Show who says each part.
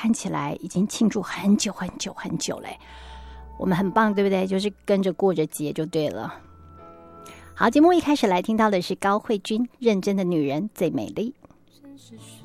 Speaker 1: 看起来已经庆祝很久很久很久嘞。我们很棒，对不对？就是跟着过着节就对了。好，节目一开始来听到的是高慧君《认真的女人最美丽》。